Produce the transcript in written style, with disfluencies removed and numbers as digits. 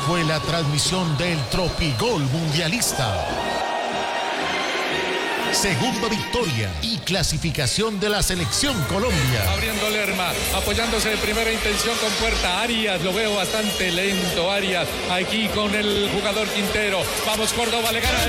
fue la transmisión del Tropigol Mundialista. Segunda victoria y clasificación de la selección Colombia. Abriendo Lerma, apoyándose de primera intención con Puerta. Arias, lo veo bastante lento. Arias, aquí con el jugador Quintero. Vamos, Córdoba, le gana.